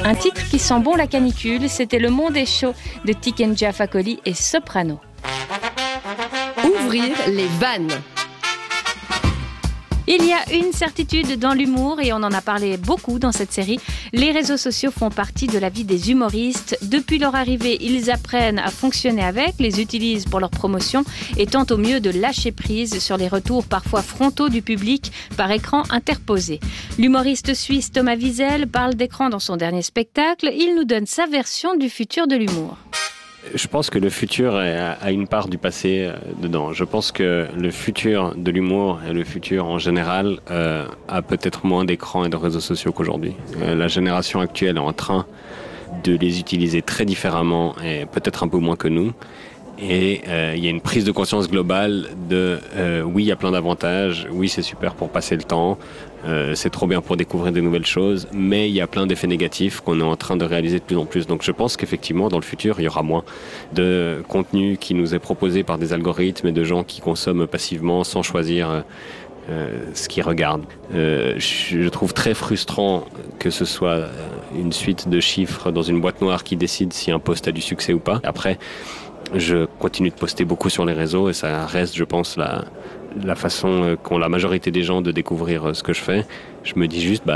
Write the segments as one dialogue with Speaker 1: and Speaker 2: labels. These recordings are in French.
Speaker 1: Un titre qui sent bon la canicule, c'était Le Monde est chaud de Tikenja Fakoly et Soprano.
Speaker 2: Ouvrir les vannes.
Speaker 1: Il y a une certitude dans l'humour et on en a parlé beaucoup dans cette série. Les réseaux sociaux font partie de la vie des humoristes. Depuis leur arrivée, ils apprennent à fonctionner avec, les utilisent pour leur promotion et tentent au mieux de lâcher prise sur les retours parfois frontaux du public par écran interposé. L'humoriste suisse Thomas Wiesel parle d'écran dans son dernier spectacle. Il nous donne sa version du futur de l'humour.
Speaker 3: Je pense que le futur a une part du passé dedans. Je pense que le futur de l'humour et le futur en général a peut-être moins d'écrans et de réseaux sociaux qu'aujourd'hui. La génération actuelle est en train de les utiliser très différemment et peut-être un peu moins que nous. Et il y a une prise de conscience globale de oui, il y a plein d'avantages, oui, c'est super pour passer le temps, c'est trop bien pour découvrir des nouvelles choses, mais il y a plein d'effets négatifs qu'on est en train de réaliser de plus en plus. Donc je pense qu'effectivement, dans le futur, il y aura moins de contenu qui nous est proposé par des algorithmes et de gens qui consomment passivement sans choisir ce qu'ils regardent. Je trouve très frustrant que ce soit une suite de chiffres dans une boîte noire qui décide si un post a du succès ou pas. Après, je continue de poster beaucoup sur les réseaux et ça reste, je pense, la façon qu'ont la majorité des gens de découvrir ce que je fais. Je me dis juste,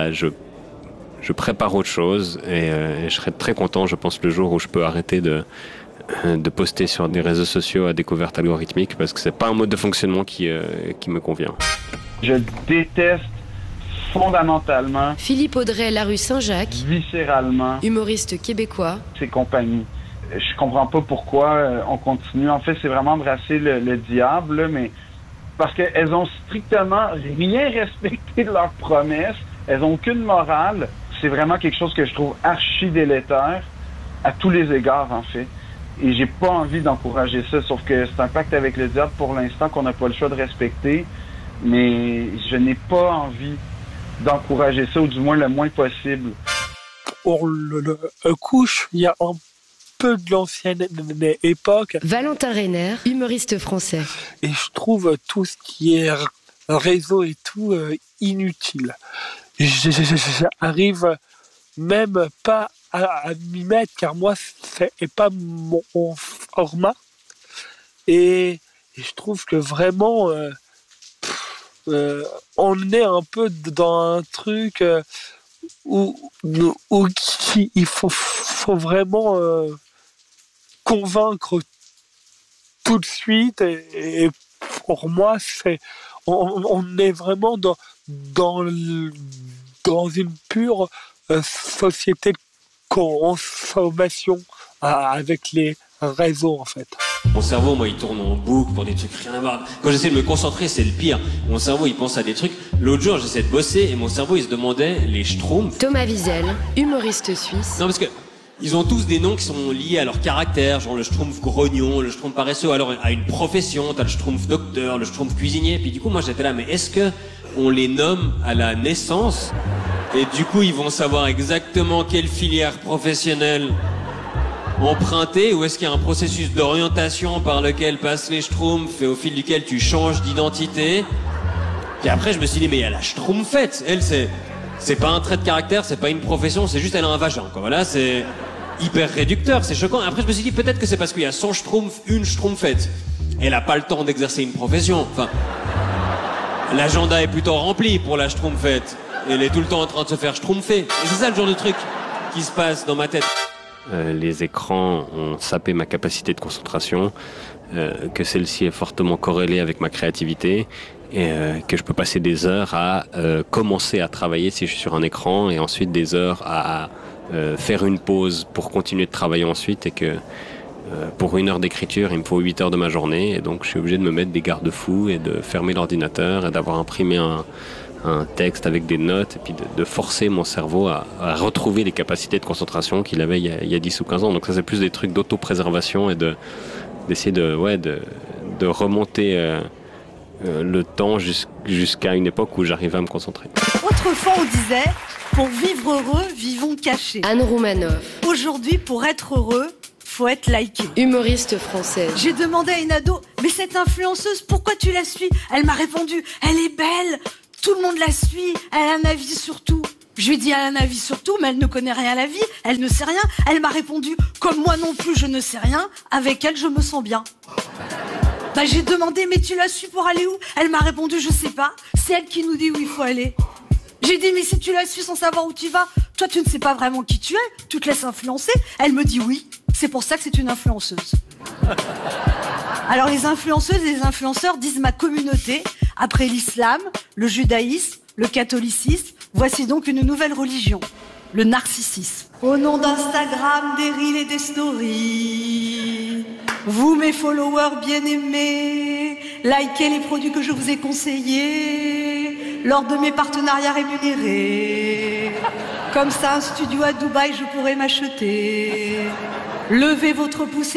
Speaker 3: je prépare autre chose et je serai très content, je pense, le jour où je peux arrêter de poster sur des réseaux sociaux à découverte algorithmique parce que c'est pas un mode de fonctionnement qui me convient.
Speaker 4: Je déteste fondamentalement
Speaker 2: Philippe Audrey, la rue Saint-Jacques,
Speaker 4: viscéralement
Speaker 2: humoriste québécois.
Speaker 4: ces compagnies. Je comprends pas pourquoi on continue. En fait, c'est vraiment brasser le diable, là, mais parce qu'elles ont strictement rien respecté de leurs promesses. Elles ont aucune morale. C'est vraiment quelque chose que je trouve archi délétère à tous les égards, en fait. Et j'ai pas envie d'encourager ça, sauf que c'est un pacte avec le diable pour l'instant qu'on n'a pas le choix de respecter. Mais je n'ai pas envie d'encourager ça, ou du moins le moins possible.
Speaker 5: Pour le couche, il y a un peu de l'ancienne époque.
Speaker 2: Valentin Reiner, humoriste français.
Speaker 5: Et je trouve tout ce qui est réseau et tout inutile. J'arrive même pas à m'y mettre car moi c'est pas mon format. Et je trouve que vraiment on est un peu dans un truc où il faut vraiment convaincre tout de suite et pour moi on est vraiment dans une pure société de consommation avec les réseaux en fait.
Speaker 6: Mon cerveau, moi, il tourne en boucle pour des trucs rien à voir. Quand j'essaie de me concentrer, c'est le pire. Mon cerveau, il pense à des trucs. L'autre jour, j'essaie de bosser et mon cerveau, il se demandait les schtroumpfs.
Speaker 2: Thomas Wiesel, humoriste suisse.
Speaker 6: Non, parce que ils ont tous des noms qui sont liés à leur caractère, genre le schtroumpf grognon, le schtroumpf paresseux, alors à une profession, t'as le schtroumpf docteur, le schtroumpf cuisinier, puis du coup, moi, j'étais là, mais est-ce que on les nomme à la naissance? Et du coup, ils vont savoir exactement quelle filière professionnelle emprunter, ou est-ce qu'il y a un processus d'orientation par lequel passent les schtroumpfs et au fil duquel tu changes d'identité? Puis après, je me suis dit, mais il y a la schtroumpfette. Elle, c'est pas un trait de caractère, c'est pas une profession, c'est juste elle a un vagin, quoi. Voilà, c'est hyper réducteur, c'est choquant. Après, je me suis dit, peut-être que c'est parce qu'il y a 100 schtroumpfs, une schtroumpfette. Elle a pas le temps d'exercer une profession. Enfin, l'agenda est plutôt rempli pour la schtroumpfette. Elle est tout le temps en train de se faire schtroumpfer. Et c'est ça le genre de truc qui se passe dans ma tête.
Speaker 3: Les écrans ont sapé ma capacité de concentration, que celle-ci est fortement corrélée avec ma créativité et que je peux passer des heures à commencer à travailler si je suis sur un écran et ensuite des heures à faire une pause pour continuer de travailler ensuite et que pour 1 heure d'écriture, il me faut 8 heures de ma journée et donc je suis obligé de me mettre des garde-fous et de fermer l'ordinateur et d'avoir imprimé un texte avec des notes et puis de forcer mon cerveau à retrouver les capacités de concentration qu'il avait il y a 10 ou 15 ans. Donc ça, c'est plus des trucs d'autopréservation et d'essayer de remonter le temps jusqu'à une époque où j'arrivais à me concentrer.
Speaker 7: Autrefois, on disait, pour vivre heureux, vivons cachés.
Speaker 2: Anne Roumanoff.
Speaker 7: Aujourd'hui, pour être heureux, faut être liké.
Speaker 2: Humoriste française.
Speaker 7: J'ai demandé à une ado, mais cette influenceuse, pourquoi tu la suis? Elle m'a répondu, elle est belle. Tout le monde la suit, elle a un avis sur tout. Je lui ai dit, elle a un avis sur tout, mais elle ne connaît rien à la vie, elle ne sait rien. Elle m'a répondu, comme moi non plus, je ne sais rien, avec elle, je me sens bien. Bah, j'ai demandé, mais tu l'as su pour aller où? Elle m'a répondu, je sais pas, c'est elle qui nous dit où il faut aller. J'ai dit, mais si tu l'as su sans savoir où tu vas, toi tu ne sais pas vraiment qui tu es, tu te laisses influencer. Elle me dit oui, c'est pour ça que c'est une influenceuse. Alors les influenceuses et les influenceurs disent ma communauté, après l'islam, le judaïsme, le catholicisme, voici donc une nouvelle religion, le narcissisme. Au nom d'Instagram, des reels et des stories, vous mes followers bien-aimés, likez les produits que je vous ai conseillés lors de mes partenariats rémunérés. Comme ça, un studio à Dubaï, je pourrais m'acheter. Levez votre pouce